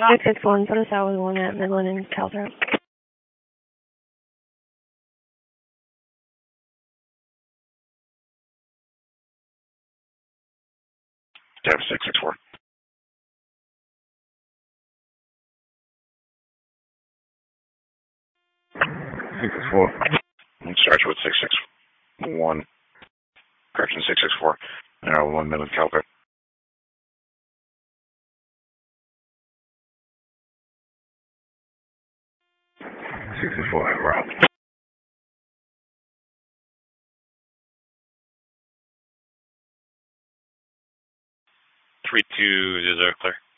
661, put us out with one at Midland and Caltrans. Tab 664. 664. Starts with 661. Correction 664. Narrow 1 Midland Caltrans. 664. Route. 32 is clear.